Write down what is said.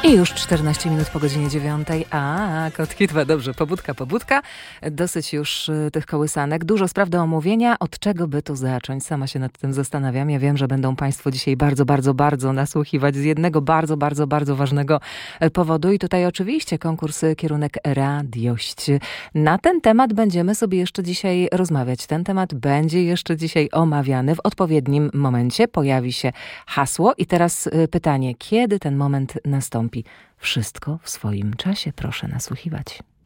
I już 14 minut po godzinie 9. A, kotki dwa, dobrze, pobudka. Dosyć już tych kołysanek. Dużo spraw do omówienia. Od czego by tu zacząć? Sama się nad tym zastanawiam. Ja wiem, że będą Państwo dzisiaj bardzo nasłuchiwać z jednego bardzo ważnego powodu. I tutaj oczywiście konkurs Kierunek Radiość. Na ten temat będziemy sobie jeszcze dzisiaj rozmawiać. Ten temat będzie jeszcze dzisiaj omawiany. W odpowiednim momencie pojawi się hasło. I teraz pytanie, kiedy ten moment nastąpi? Wszystko w swoim czasie, proszę nasłuchiwać.